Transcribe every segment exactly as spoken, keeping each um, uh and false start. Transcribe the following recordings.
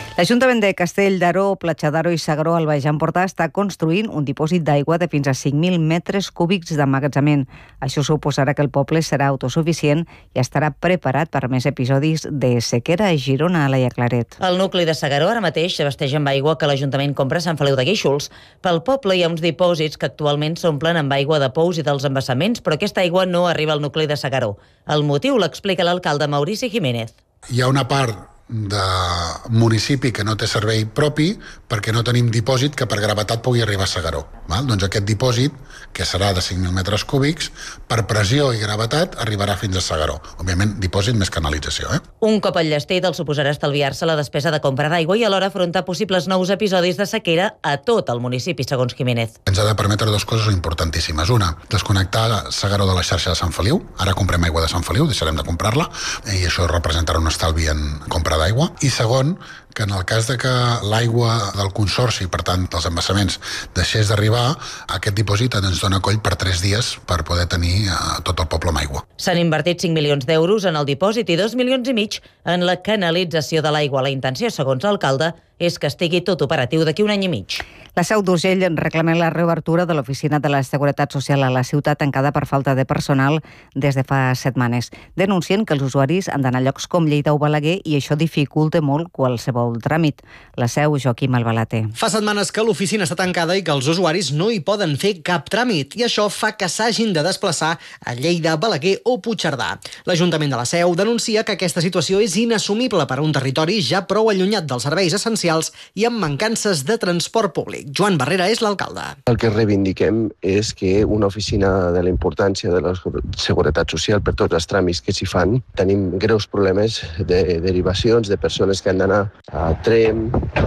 L'Ajuntament de Castell d'Aro, Platja d'Aro i S'Agaró al Baix Empordà està construint un dipòsit d'aigua de fins a cinc mil metres cúbics d'emmagatzemament. Això suposarà que el poble serà autosuficient i estarà preparat per més episodis de sequera a Girona, a Laia Claret. El nucli de S'Agaró ara mateix s'abasteix amb aigua que l'Ajuntament compra a Sant Feliu de Guíxols. Pel poble hi ha uns dipòsits que actualment s'omplen amb aigua de pous i dels embassaments, però aquesta aigua no arriba al nucli de S'Agaró. El motiu l'explica l'alcalde Maurici Jiménez. Hi ha una part de municipi que no té servei propi perquè no tenim dipòsit que per gravetat pugui arribar a S'Agaró. Val? Doncs aquest dipòsit, que serà de cinc mil metres cúbics, per pressió i gravetat arribarà fins a S'Agaró. Òbviament, dipòsit més canalització. Eh? Un cop enllestit el suposarà estalviar-se la despesa de compra d'aigua i alhora afrontar possibles nous episodis de sequera a tot el municipi, segons Jiménez. Ens ha de permetre dues coses importantíssimes. Una, desconnectar S'Agaró de la xarxa de Sant Feliu. Ara comprem aigua de Sant Feliu, deixarem de comprar-la, i això representarà un estalvi en compra d'aigua. I segon, que en el cas de que l'aigua del consorci, per tant, dels embassaments, deixés d'arribar, aquest dipòsit ens dona coll per tres dies per poder tenir a tot el poble amb aigua. S'han invertit cinc milions d'euros en el dipòsit i dos milions i mig en la canalització de l'aigua. La intenció, segons l'alcalde, és que estigui tot operatiu d'aquí un any i mig. La Seu d'Urgell reclama la reobertura de l'Oficina de la Seguretat Social a la ciutat tancada per falta de personal des de fa setmanes. Denuncien que els usuaris han d'anar a llocs com Lleida o Balaguer i això dificulta molt qualsevol tràmit. La Seu, Joaquim Albalater. Fa setmanes que l'oficina està tancada i que els usuaris no hi poden fer cap tràmit i això fa que s'hagin de desplaçar a Lleida, Balaguer o Puigcerdà. L'Ajuntament de la Seu denuncia que aquesta situació és inassumible per a un territori ja prou allunyat dels serveis essencials i amb mancances de transport públic. Joan Barrera és l'alcalde. El que reivindiquem és que una oficina de la importància de la seguretat social per tots els tràmits que s'hi fan, tenim greus problemes de derivacions de persones que han d'anar a Tremp,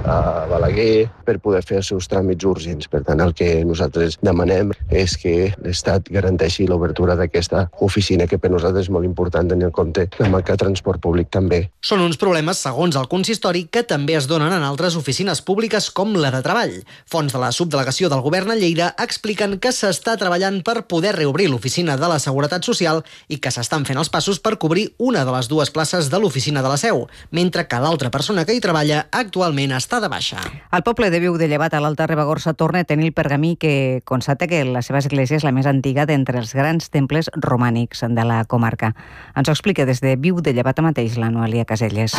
a Balaguer, per poder fer els seus tràmits urgents. Per tant, el que nosaltres demanem és que l'Estat garanteixi l'obertura d'aquesta oficina, que per nosaltres és molt important tenir en compte la manca de transport públic també. Són uns problemes, segons el consistori, que també es donen en altres oficines públiques com la de Treball. Fons de la subdelegació del govern a Lleida expliquen que s'està treballant per poder reobrir l'oficina de la Seguretat Social i que s'estan fent els passos per cobrir una de les dues places de l'oficina de la Seu, mentre que l'altra persona que hi treballa actualment està de baixa. El poble de Viu de Llevat, a l'Alta Ribagorça, torna a tenir el pergamí que constata que la seva església és la més antiga d'entre els grans temples romànics de la comarca. Ens ho explica des de Viu de Llevat mateix la Noelia Caselles.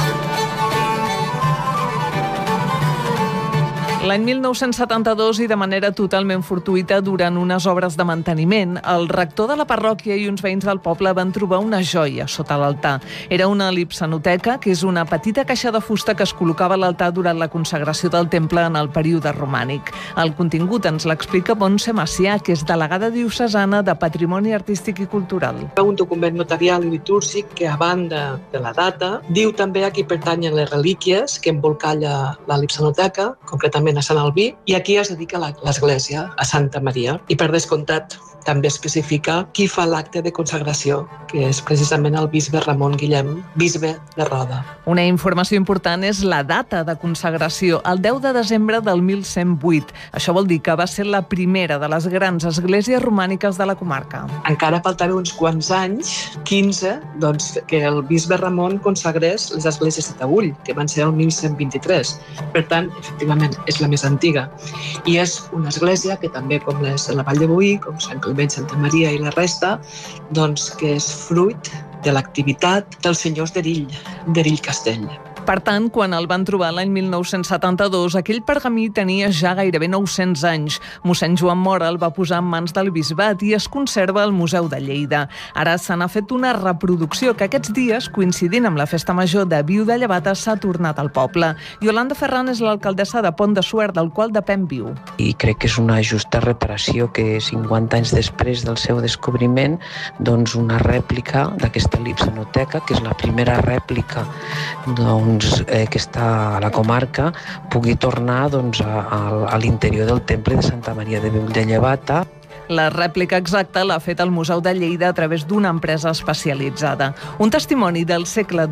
L'any mil nou-cents setanta-dos i de manera totalment fortuïta durant unes obres de manteniment, el rector de la parròquia i uns veïns del poble van trobar una joia sota l'altar. Era una lipsanoteca, que és una petita caixa de fusta que es col·locava a l'altar durant la consagració del temple en el període romànic. El contingut ens l'explica Montse Macià, que és delegada diocesana de Patrimoni Artístic i Cultural. Un document notarial i litúrgic que, a banda de la data, diu també a qui pertanyen les relíquies que embolcalla la lipsanoteca, concretament a Sant Albí, i aquí es dedica l'església, a Santa Maria. I per descomptat també especifica qui fa l'acte de consagració, que és precisament el bisbe Ramon Guillem, bisbe de Roda. Una informació important és la data de consagració, el deu de desembre del mil cent vuit. Això vol dir que va ser la primera de les grans esglésies romàniques de la comarca. Encara faltaven uns quants anys, quinze, doncs, que el bisbe Ramon consagrés les esglésies de Taüll, que van ser el mil cent vint-i-tres. Per tant, efectivament, és la més antiga. I és una església que també, com les de la Vall de Boí, com Sant Climent, Santa Maria i la resta, doncs que és fruit de l'activitat dels senyors d'Erill, d'Erill Castell. Per tant, quan el van trobar l'any mil nou-cents setanta-dos, aquell pergamí tenia ja gairebé nou-cents anys. Mossèn Joan Mora el va posar en mans del bisbat i es conserva al Museu de Lleida. Ara se n'ha fet una reproducció que aquests dies, coincidint amb la festa major de Viu de Llevat, s'ha tornat al poble. Yolanda Ferran és l'alcaldessa de Pont de Suert, del qual depèn Viu. I crec que és una justa reparació que cinquanta anys després del seu descobriment, doncs una rèplica d'aquesta lipsanoteca, que és la primera rèplica doncs, eh, que està a la comarca, pugui tornar doncs, a, a, a l'interior del temple de Santa Maria de Viu de Llevat. La rèplica exacta l'ha fet el Museu de Lleida a través d'una empresa especialitzada. Un testimoni del segle